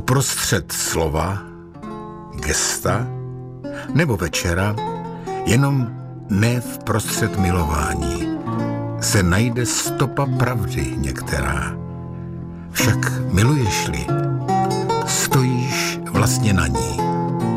Uprostřed slova, gesta nebo večera, jenom ne vprostřed milování, se najde stopa pravdy některá. Však miluješ-li, stojíš vlastně na ní.